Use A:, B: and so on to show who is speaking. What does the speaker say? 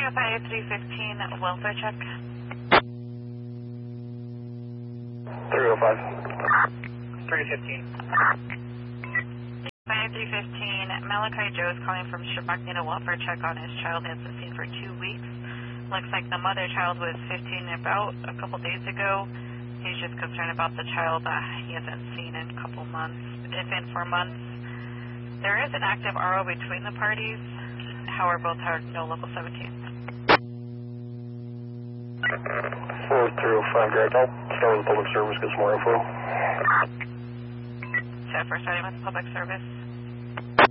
A: FIA 315, welfare check.
B: 305.
C: 315.
A: FIA 315, Malachi Joe is calling from Shabak, need a welfare check on his child. He hasn't seen for 2 weeks. Looks like the mother child was 15 about a couple days ago. He's just concerned about the child he hasn't seen in a couple months, if in 4 months. There is an active RO between the parties. However, both are no local 17.
B: 4305 direct. I'll start with public service, get some more info.
A: So first starting with public service.